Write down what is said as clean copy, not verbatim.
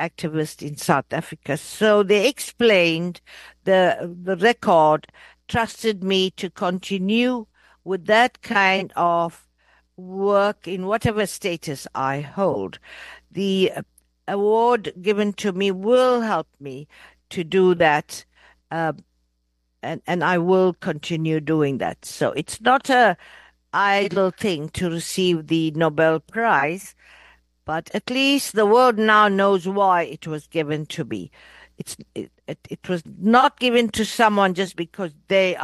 activist in South Africa. So they explained the record, trusted me to continue with that kind of work in whatever status I hold. The award given to me will help me to do that, uh, and I will continue doing that. So it's not a idle thing to receive the Nobel Prize, but at least the world now knows why it was given to me. It was not given to someone just because they